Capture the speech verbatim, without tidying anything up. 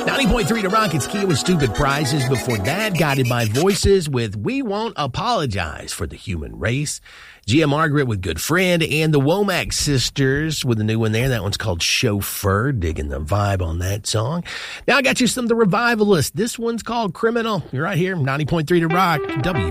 ninety point three to Rock, it's Kia with Stupid Prizes. Before that, Guided by Voices with We Won't Apologize for the Human Race. Gia Margaret with Good Friend, and the Womack Sisters with a new one there. That one's called Chauffeur. Digging the vibe on that song. Now I got you some of the Revivalists. This one's called Criminal. You're right here, ninety point three to Rock. W